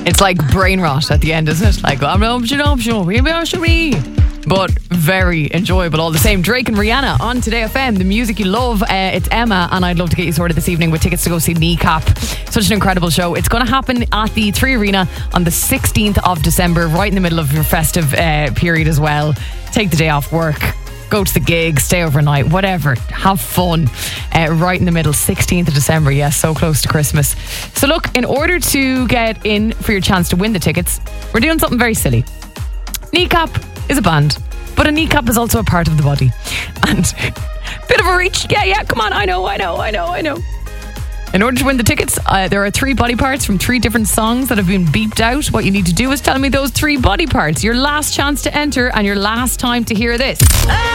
It's like brain rot at the end, isn't it? Like, but very enjoyable all the same. Drake and Rihanna on Today FM, the music you love. It's Emma, and I'd love to get you sorted this evening with tickets to go see Kneecap. Such an incredible show. It's going to happen at the 3 Arena on the 16th of December, right in the middle of your festive period as well. Take the day off work, go to the gig, stay overnight, whatever. Have fun. Right in the middle, 16th of December. Yes, so close to Christmas. So look, in order to get in for your chance to win the tickets, we're doing something very silly. Kneecap is a band, but a kneecap is also a part of the body. And bit of a reach. Yeah, come on. I know. In order to win the tickets, there are 3 body parts from 3 different songs that have been beeped out. What you need to do is tell me those 3 body parts. Your last chance to enter and your last time to hear this.